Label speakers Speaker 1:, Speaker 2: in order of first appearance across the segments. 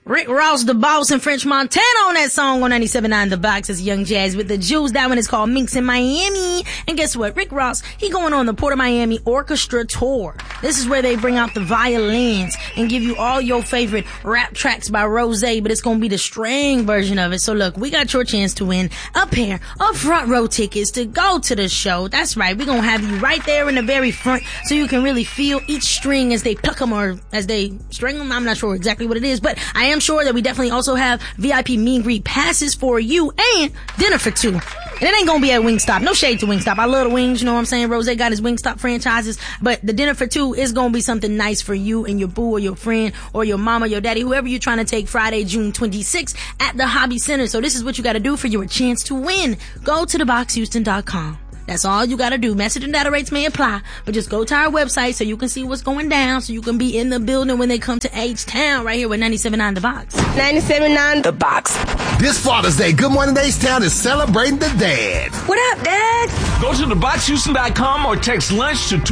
Speaker 1: Rick Ross, the boss, and French Montana on that song on 97.9 The Box. Is Young Jazz with the Juice. That one is called Minx in Miami. And guess what? Rick Ross, he going on the Port of Miami Orchestra Tour. This is where they bring out the violins and give you all your favorite rap tracks by Rose, but it's going to be the string version of it. So look, we got your chance to win a pair of front row tickets to go to the show. That's right. We're going to have you right there in the very front so you can really feel each string as they pluck them or as they string them. I'm not sure exactly what it is, but I am sure that we definitely also have VIP meet and greet passes for you and dinner for two. And it ain't gonna be at Wingstop. No shade to Wingstop. I love the wings, you know what I'm saying? Rose got his Wingstop franchises, but the dinner for two is gonna be something nice for you and your boo or your friend or your mama, your daddy, whoever you're trying to take Friday, June 26th at the Hobby Center. So this is what you gotta do for your chance to win. Go to theboxhouston.com. That's all you gotta do. Message and data rates may apply, but just go to our website so you can see what's going down, so you can be in the building when they come to H-Town right here with 97.9 The Box.
Speaker 2: 97.9 The Box.
Speaker 3: This Father's Day, Good Morning H-Town is celebrating the dad.
Speaker 2: What up, Dad?
Speaker 4: Go to theboxhouston.com or text lunch to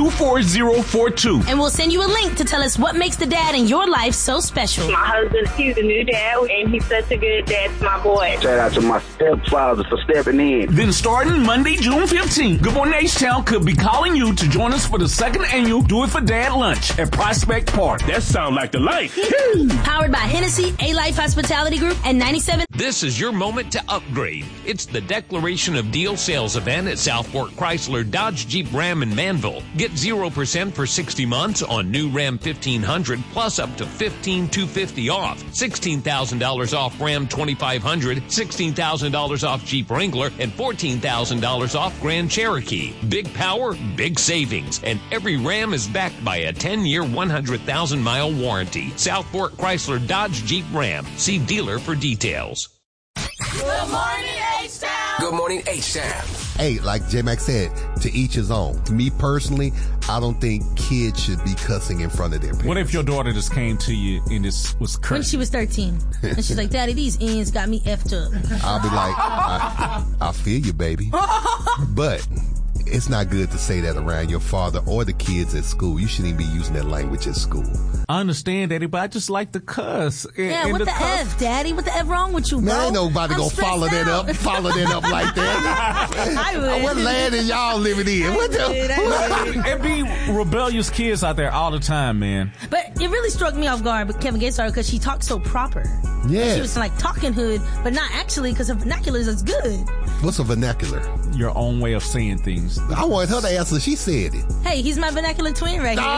Speaker 4: 24042.
Speaker 1: And we'll send you a link to tell us what makes the dad in your life so special.
Speaker 5: My husband, he's a new dad, and he's such a good dad to my boy.
Speaker 6: Shout out to my stepfather for stepping in.
Speaker 4: Then starting Monday, June 15th, Good Morning H-Town could be calling you to join us for the second annual Do It For Dad lunch at Prospect Park. That sounds like the life.
Speaker 1: Powered by Hennessy, A-Life Hospitality Group, and 97.
Speaker 7: This is your moment to upgrade. It's the Declaration of Deal sales event at Southport Chrysler Dodge Jeep Ram in Manville. Get 0% for 60 months on new Ram 1500 plus up to $15,250 off. $16,000 off Ram 2500, $16,000 off Jeep Wrangler, and $14,000 off Grand Cherokee. Big power, big savings, and every Ram is backed by a 10-year, 100,000-mile warranty. Southport Chrysler Dodge Jeep Ram. See dealer for details.
Speaker 8: Good morning, H-Town.
Speaker 9: Good morning, H-Town.
Speaker 3: Hey, like J-Max said, to each his own. Me personally, I don't think kids should be cussing in front of their parents.
Speaker 4: What if your daughter just came to you and this was cursing?
Speaker 1: When she was 13. And she's like, Daddy, these ends got me effed up.
Speaker 3: I'll be like, I feel you, baby. But it's not good to say that around your father or the kids at school. You shouldn't even be using that language at school.
Speaker 4: I understand, Daddy, but I just like to cuss.
Speaker 1: Yeah, what the F, Daddy? What the F wrong with you, bro?
Speaker 3: Man, ain't nobody gonna follow that up like that.
Speaker 1: I would.
Speaker 3: What land are y'all living in? What the?
Speaker 4: It be rebellious kids out there all the time, man.
Speaker 1: But it really struck me off guard with Kevin Gates because she talked so proper.
Speaker 3: Yeah.
Speaker 1: She was like talking hood, but not actually because her vernacular is good.
Speaker 3: What's a vernacular?
Speaker 4: Your own way of saying things.
Speaker 3: I wanted her to answer. She said it.
Speaker 1: Hey, he's my vernacular twin right here.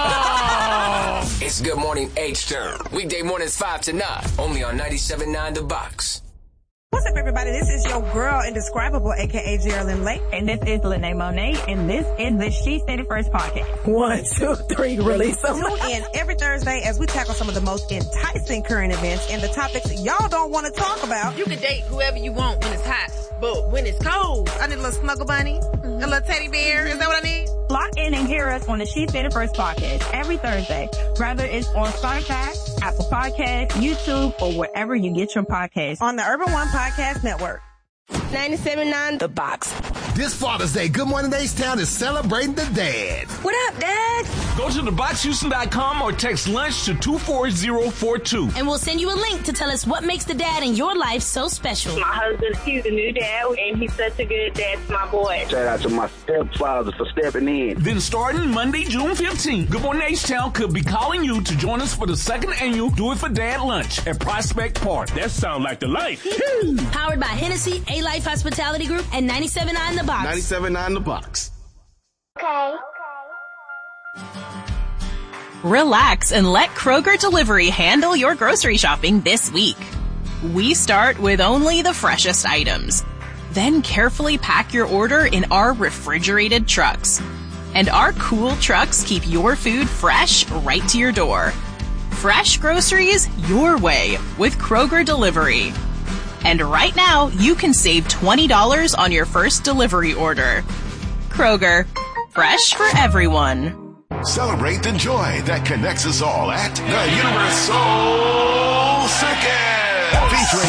Speaker 9: Oh! It's Good Morning H-Town. Weekday mornings 5 to 9. Only on 97.9 The Box.
Speaker 10: What's up, everybody? This is your girl, Indescribable, a.k.a. Geraldine Lake.
Speaker 5: And this is Lene Monet, and this is the She Said It First podcast.
Speaker 10: 1, 2, 3, release them. Tune in every Thursday as we tackle some of the most enticing current events and the topics y'all don't want to talk about.
Speaker 11: You can date whoever you want when it's hot, but when it's cold,
Speaker 10: I need a little snuggle bunny, a little teddy bear. Is that what I need?
Speaker 5: Lock in and hear us on the She Said It First podcast every Thursday. Whether it's on Spotify, Apple Podcasts, YouTube, or wherever you get your podcasts.
Speaker 10: On the Urban One Podcast Network.
Speaker 2: 97.9 The Box.
Speaker 3: This Father's Day, Good Morning H-Town is celebrating the dad.
Speaker 2: What up, Dad?
Speaker 4: Go to theboxhouston.com or text lunch to 24042.
Speaker 1: And we'll send you a link to tell us what makes the dad in your life so special.
Speaker 5: My husband, he's a new dad, and he's such a good dad to my boy.
Speaker 6: Shout out to my stepfather for stepping in.
Speaker 4: Then starting Monday, June 15th, Good Morning H-Town could be calling you to join us for the second annual Do It For Dad lunch at Prospect Park. That sounds like the life.
Speaker 1: Powered by Hennessy, A-Life Hospitality Group, and 97.9 The Box.
Speaker 3: 97.9 The Box.
Speaker 8: Okay.
Speaker 12: Relax and let Kroger Delivery handle your grocery shopping this week. We start with only the freshest items. Then carefully pack your order in our refrigerated trucks. And our cool trucks keep your food fresh right to your door. Fresh groceries your way with Kroger Delivery. And right now, you can save $20 on your first delivery order. Kroger, fresh for everyone.
Speaker 13: Celebrate the joy that connects us all at the Universal Circus. Featuring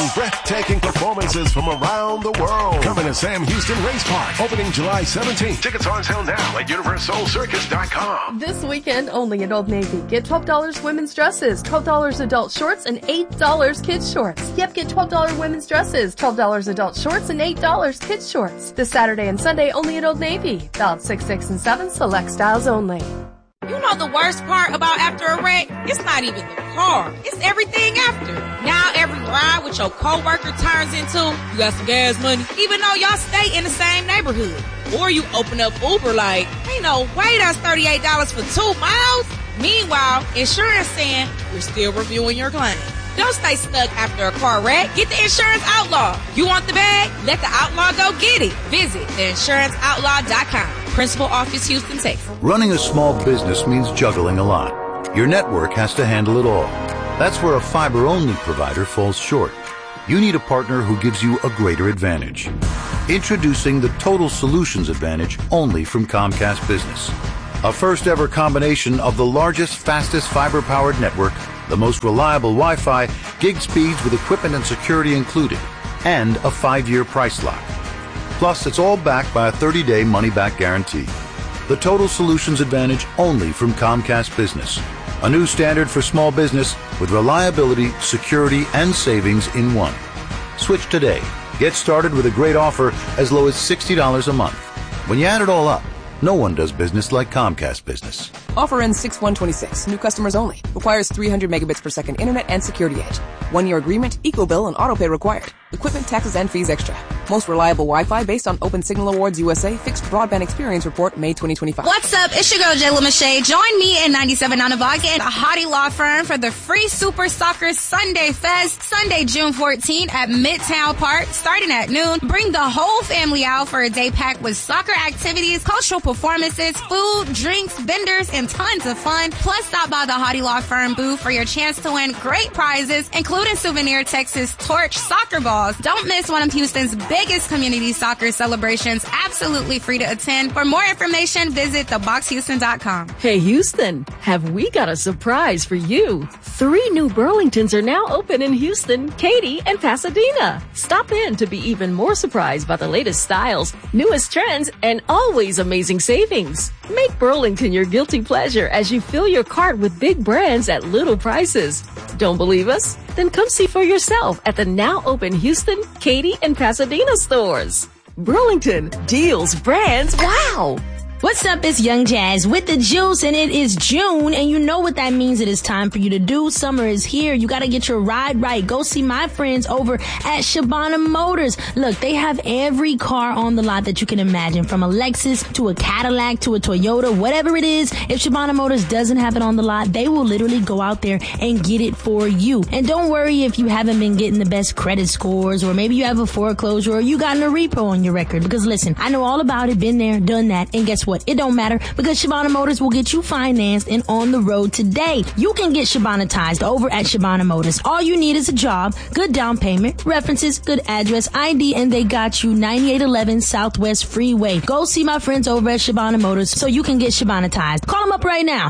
Speaker 13: Breathtaking performances from around the world. Coming to Sam Houston Race Park. Opening July 17th. Tickets on sale now at UniversalCircus.com.
Speaker 14: This weekend, only at Old Navy. Get $12 women's dresses, $12 adult shorts, and $8 kids shorts. Yep, get $12 women's dresses, $12 adult shorts, and $8 kids shorts. This Saturday and Sunday, only at Old Navy. Belt 6, 6, and 7, select styles only.
Speaker 11: You know the worst part about after a wreck? It's not even the car. It's everything after. Now every ride with your coworker turns into, you got some gas money? Even though y'all stay in the same neighborhood. Or you open up Uber like, ain't no way that's $38 for 2 miles. Meanwhile, insurance saying, we're still reviewing your claim. Don't stay stuck after a car wreck. Get the Insurance Outlaw. You want the bag? Let the outlaw go get it. Visit theinsuranceoutlaw.com. Principal Office, Houston, Texas.
Speaker 15: Running a small business means juggling a lot. Your network has to handle it all. That's where a fiber-only provider falls short. You need a partner who gives you a greater advantage. Introducing the Total Solutions Advantage only from Comcast Business. A first-ever combination of the largest, fastest fiber-powered network, the most reliable Wi-Fi, gig speeds with equipment and security included, and a 5-year price lock. Plus, it's all backed by a 30-day money-back guarantee. The Total Solutions Advantage only from Comcast Business. A new standard for small business with reliability, security, and savings in one. Switch today. Get started with a great offer as low as $60 a month. When you add it all up, no one does business like Comcast Business.
Speaker 16: Offer ends 6/1/26. New customers only. Requires 300 megabits per second internet and security edge. 1-year agreement, eco-bill, and autopay required. Equipment, taxes, and fees extra. Most reliable Wi-Fi based on Open Signal Awards USA Fixed Broadband Experience Report, May 2025.
Speaker 17: What's up? It's your girl, Jayla Mache. Join me and 97 on the Vodka and a Hottie Law Firm for the free Super Soccer Sunday Fest, Sunday, June 14 at Midtown Park, starting at noon. Bring the whole family out for a day packed with soccer activities, cultural performances, food, drinks, vendors, and tons of fun. Plus, stop by the Hottie Law Firm booth for your chance to win great prizes, including Souvenir Texas Torch soccer balls. Don't miss one of Houston's biggest community soccer celebrations. Absolutely free to attend. For more information, visit theboxhouston.com.
Speaker 18: Hey, Houston, have we got a surprise for you? 3 new Burlingtons are now open in Houston, Katy, and Pasadena. Stop in to be even more surprised by the latest styles, newest trends, and always amazing savings. Make Burlington your guilty pleasure as you fill your cart with big brands at little prices. Don't believe us? Then come see for yourself at the now open Houston, Katy, and Pasadena stores. Burlington, deals, brands, wow!
Speaker 1: What's up? It's Young Jazz with the juice, and it is June, and you know what that means. It is time for you to do. Summer is here. You got to get your ride right. Go see my friends over at Shabana Motors. Look, they have every car on the lot that you can imagine, from a Lexus to a Cadillac to a Toyota, whatever it is. If Shabana Motors doesn't have it on the lot, they will literally go out there and get it for you. And don't worry if you haven't been getting the best credit scores, or maybe you have a foreclosure, or you got a repo on your record. Because listen, I know all about it, been there, done that, and guess what? It don't matter, because Shabana Motors will get you financed and on the road today. You can get Shabanatized over at Shabana Motors. All you need is a job, good down payment, references, good address, ID, and they got you 9811 Southwest Freeway. Go see my friends over at Shabana Motors so you can get Shabanatized. Call them up right now.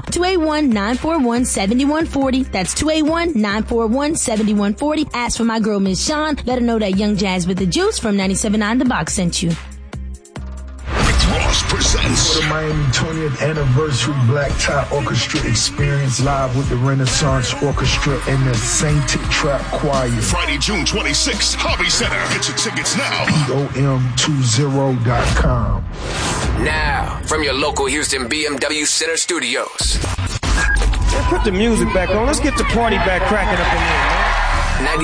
Speaker 1: 281-941-7140. That's 281-941-7140. Ask for my girl, Miss Sean. Let her know that Young Jazz with the Juice from 97.9 The Box sent you.
Speaker 13: Ross presents
Speaker 19: for the Miami 20th Anniversary Black Tie Orchestra Experience live with the Renaissance Orchestra and the Sainted Trap Choir.
Speaker 13: Friday, June 26th, Hobby Center. Get your tickets now.
Speaker 19: BOM20.com.
Speaker 9: Now, from your local Houston BMW Center studios.
Speaker 20: Let's put the music back on. Let's get the party back cracking up in here.